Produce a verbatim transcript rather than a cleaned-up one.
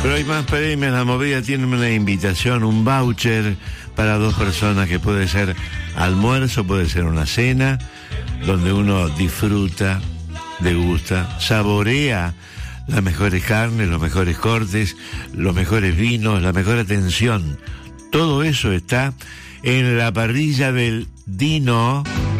Pero hay más premios. La movida tiene una invitación, un voucher para dos personas que puede ser almuerzo, puede ser una cena, donde uno disfruta, degusta, saborea las mejores carnes, los mejores cortes, los mejores vinos, la mejor atención. Todo eso está en la parrilla del Dino.